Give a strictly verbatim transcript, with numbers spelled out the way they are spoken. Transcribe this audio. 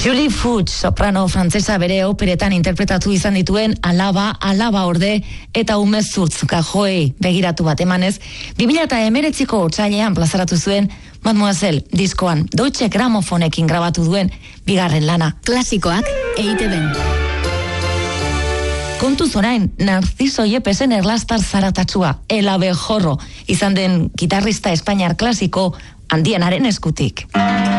Julie Fuchs, soprano frantzesa bere operetan interpretatu izan dituen Alaba, Alaba orde eta umezurtz kajoei begiratu bat emanez, bi mila hemeretziko otsailean plazaratu zuen Mademoiselle diskoan Deutsche Gramophonekin grabatu duen bigarren lana. Klasikoak E I TeBen. Kontuz orain, Narciso Yepesen erlastar zaratatsua, El Abejorro, izan den gitarrista espainiar klasiko handienaren eskutik.